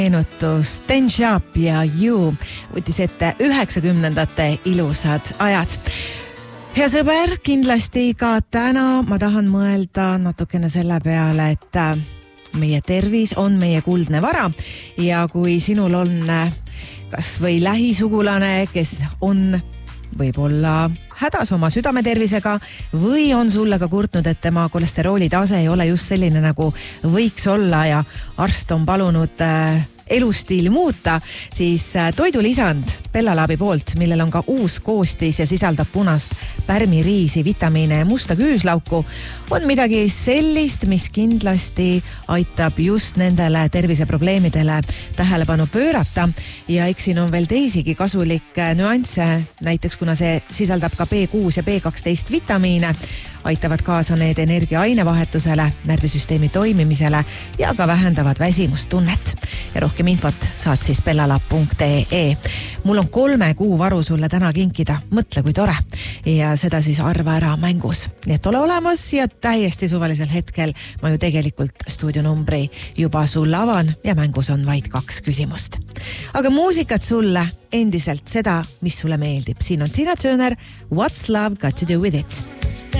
Meenutus Ten Sharp ja You võttis ette 90ndate ilusad ajad. Hea sõber, kindlasti ka täna ma tahan mõelda natukene selle peale, et meie tervis on meie kuldne vara ja kui sinul on kas või lähisugulane, kes on võib-olla hädas oma südametervisega või on sulle ka kurtnud, et tema kolesterooli tase ei ole just selline, nagu võiks olla ja arst on palunud elustiili muuta, siis toidulisand Bellalabi poolt, millel on ka uus koostis ja sisaldab punast pärmiriisi, vitamiine ja musta küüslauku, on midagi sellist, mis kindlasti aitab just nendele terviseprobleemidele tähelepanu pöörata. Ja eks siin on veel teisigi kasulikke nüansse, näiteks kuna see sisaldab ka B6 ja B12 vitamiine, aitavad kaasa need energia ainevahetusele, närvisüsteemi toimimisele ja ka vähendavad väsimustunnet. Ja rohkem infot saad siis bellalab.ee. Mul on 3 kuu varu sulle täna kinkida. Mõtle, kui tore. Ja seda siis arva ära mängus. Nii et ole olemas ja täiesti suvalisel hetkel ma ju tegelikult stuudionumbri juba sulle avan ja mängus on vaid 2 küsimust. Aga muusikat sulle endiselt seda, mis sulle meeldib. Siin on Tina Turner, What's Love Got to Do With It?